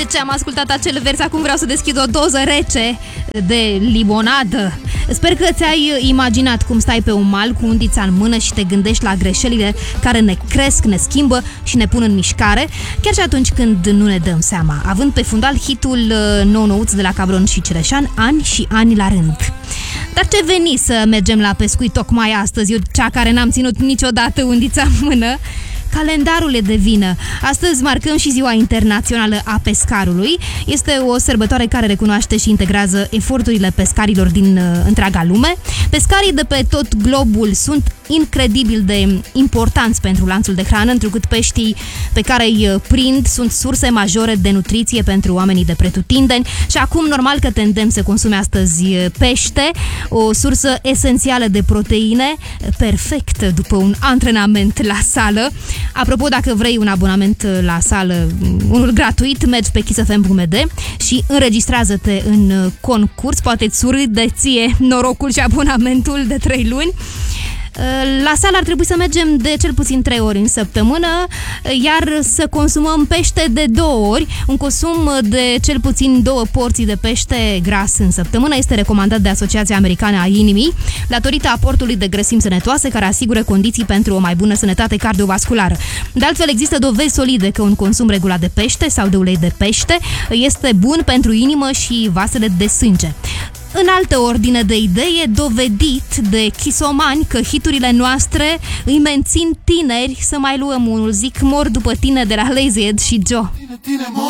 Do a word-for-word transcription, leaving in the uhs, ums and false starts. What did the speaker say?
ce am ascultat acel vers, acum vreau să deschid o doză rece de limonadă. Sper că ți-ai imaginat cum stai pe un mal cu undița în mână și te gândești la greșelile care ne cresc, ne schimbă și ne pun în mișcare, chiar și atunci când nu ne dăm seama, având pe fundal hitul nou-nouț de la Cabron și Cireșan, Ani și ani la rând. Dar ce veni să mergem la pescuit tocmai astăzi, eu cea care n-am ținut niciodată undița în mână? Calendarul e de vină. Astăzi marcăm și Ziua Internațională a Pescarului. Este o sărbătoare care recunoaște și integrează eforturile pescarilor din uh, întreaga lume. Pescarii de pe tot globul sunt incredibil de importanți pentru lanțul de hrană, întrucât peștii pe care îi prind sunt surse majore de nutriție pentru oamenii de pretutindeni și acum normal că te îndemn să consumi astăzi pește, o sursă esențială de proteine, perfect după un antrenament la sală. Apropo, dacă vrei un abonament la sală, unul gratuit, mergi pe kiss f m punct m d și înregistrează-te în concurs, poate îți surâde ție norocul și abonamentul de trei luni. La sală ar trebui să mergem de cel puțin trei ori în săptămână, iar să consumăm pește de două ori. Un consum de cel puțin două porții de pește gras în săptămână este recomandat de Asociația Americană a Inimii, datorită aportului de grăsimi sănătoase care asigură condiții pentru o mai bună sănătate cardiovasculară. De altfel, există dovezi solide că un consum regulat de pește sau de ulei de pește este bun pentru inimă și vasele de sânge. În altă ordine de idee, dovedit de chisomani că hiturile noastre îi mențin tineri, să mai luăm unul, zic mor după tine de la Lazy Ed și Joe.